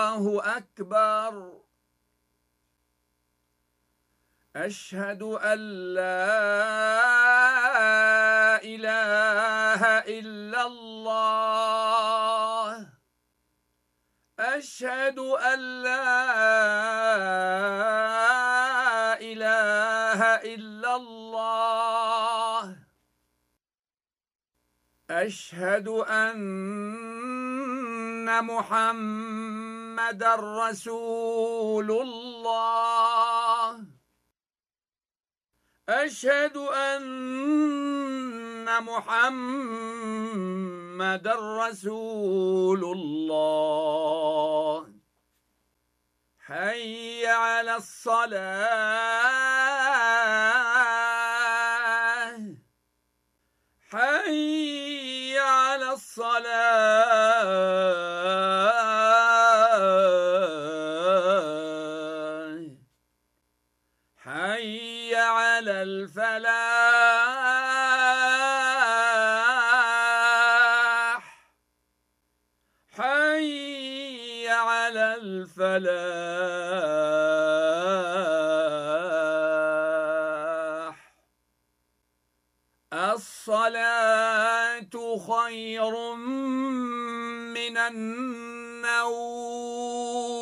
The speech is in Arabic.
الله أكبر. أشهد أن لا إله إلا الله. أشهد أن لا إله إلا الله. أشهد أن محمدًا رسول الله. أشهد أن محمدًا رسول الله. حي على الصلاة. حي على الصلاة. حي على الفلاح. حي على الفلاح. الصلاة خير من النوم.